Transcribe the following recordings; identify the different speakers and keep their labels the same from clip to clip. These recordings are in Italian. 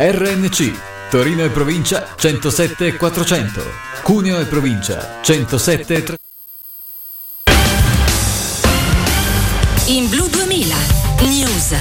Speaker 1: RNC Torino e provincia 107 e 400, Cuneo e provincia 107 e 300.
Speaker 2: In Blu 2000 News.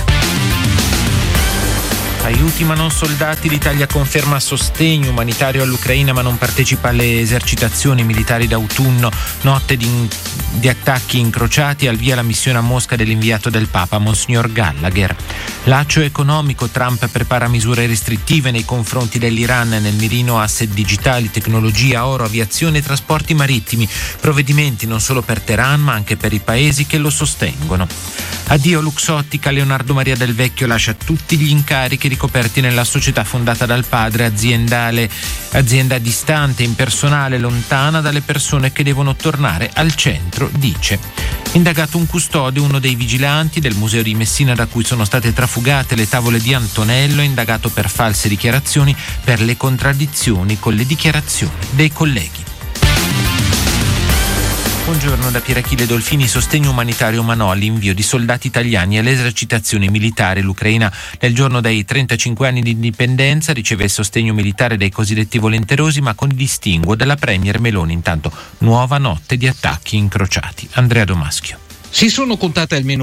Speaker 3: Aiuti ma non soldati, l'Italia conferma sostegno umanitario all'Ucraina ma non partecipa alle esercitazioni militari d'autunno. Notte di attacchi incrociati, al via la missione a Mosca dell'inviato del Papa, Monsignor Gallagher. Laccio economico, Trump prepara misure restrittive nei confronti dell'Iran, nel mirino asset digitali, tecnologia, oro, aviazione e trasporti marittimi. Provvedimenti non solo per Teheran ma anche per i paesi che lo sostengono. Addio Luxottica, Leonardo Maria Del Vecchio lascia tutti gli incarichi ricoperti nella società fondata dal padre, azienda distante, impersonale, lontana dalle persone che devono tornare al centro, dice. Indagato un custode, uno dei vigilanti del museo di Messina da cui sono state trafugate le tavole di Antonello, indagato per false dichiarazioni per le contraddizioni con le dichiarazioni dei colleghi. Buongiorno da Pierachille Dolfini. Sostegno umanitario ma no all'invio di soldati italiani alle esercitazioni militari. L'Ucraina nel giorno dei 35 anni di indipendenza riceve il sostegno militare dei cosiddetti volenterosi ma con distinguo dalla Premier Meloni. Intanto nuova notte di attacchi incrociati. Andrea Domaschio.
Speaker 4: Si sono contate almeno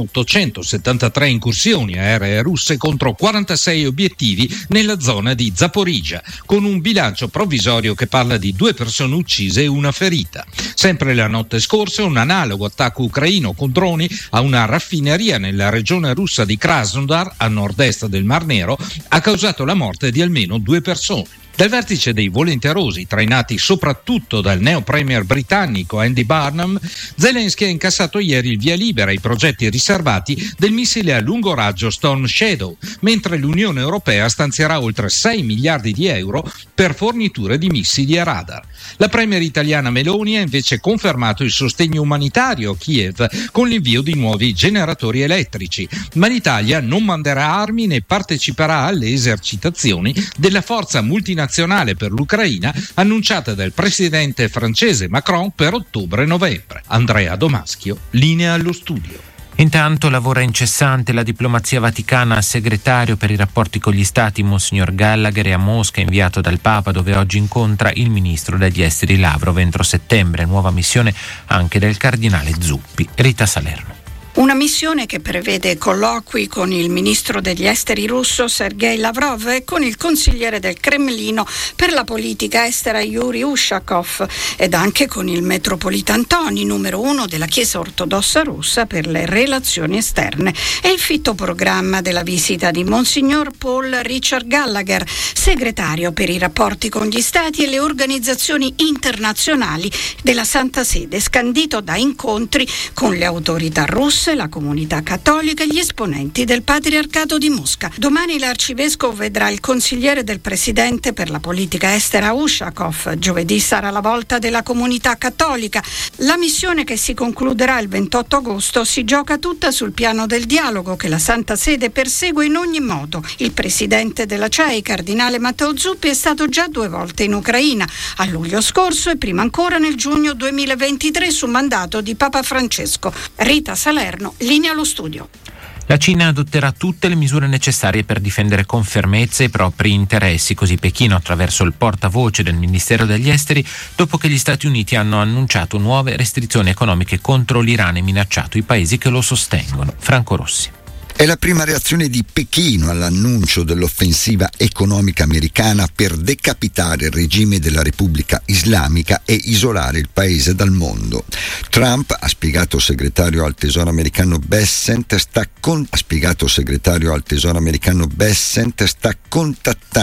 Speaker 4: 873 incursioni aeree russe contro 46 obiettivi nella zona di Zaporizhzhia, con un bilancio provvisorio che parla di 2 persone uccise e una ferita. Sempre la notte scorsa un analogo attacco ucraino con droni a una raffineria nella regione russa di Krasnodar, a nord-est del Mar Nero, ha causato la morte di almeno 2 persone. Dal vertice dei volenterosi, trainati soprattutto dal neo premier britannico Andy Burnham, Zelensky ha incassato ieri il via libera ai progetti riservati del missile a lungo raggio Storm Shadow, mentre l'Unione Europea stanzierà oltre 6 miliardi di euro per forniture di missili a radar. La premier italiana Meloni ha invece confermato il sostegno umanitario a Kiev con l'invio di nuovi generatori elettrici, ma l'Italia non manderà armi né parteciperà alle esercitazioni della forza multinazionale per l'Ucraina annunciata dal presidente francese Macron per ottobre-novembre. Andrea Domaschio, linea allo studio.
Speaker 3: Intanto lavora incessante la diplomazia vaticana. Al segretario per i rapporti con gli stati Monsignor Gallagher è a Mosca, inviato dal Papa, dove oggi incontra il ministro degli esteri Lavrov. Entro settembre nuova missione anche del cardinale Zuppi. Rita Salerno.
Speaker 5: Una missione che prevede colloqui con il ministro degli esteri russo Sergei Lavrov e con il consigliere del Cremlino per la politica estera Yuri Ushakov ed anche con il metropolita Antoni, numero 1 della Chiesa ortodossa russa per le relazioni esterne. È il fitto programma della visita di Monsignor Paul Richard Gallagher, segretario per i rapporti con gli stati e le organizzazioni internazionali della Santa Sede, scandito da incontri con le autorità russe, la comunità cattolica e gli esponenti del Patriarcato di Mosca. Domani l'arcivescovo vedrà il consigliere del presidente per la politica estera Ushakov. Giovedì sarà la volta della comunità cattolica. La missione, che si concluderà il 28 agosto, si gioca tutta sul piano del dialogo che la Santa Sede persegue in ogni modo. Il presidente della CEI, cardinale Matteo Zuppi, è stato già 2 volte in Ucraina, a luglio scorso e prima ancora nel giugno 2023 su mandato di Papa Francesco. Rita Salerno, linea allo studio.
Speaker 3: La Cina adotterà tutte le misure necessarie per difendere con fermezza i propri interessi, così Pechino attraverso il portavoce del Ministero degli Esteri, dopo che gli Stati Uniti hanno annunciato nuove restrizioni economiche contro l'Iran e minacciato i paesi che lo sostengono. Franco Rossi.
Speaker 6: È la prima reazione di Pechino all'annuncio dell'offensiva economica americana per decapitare il regime della Repubblica Islamica e isolare il paese dal mondo. Trump, ha spiegato il segretario al Tesoro americano Bessent, sta contattando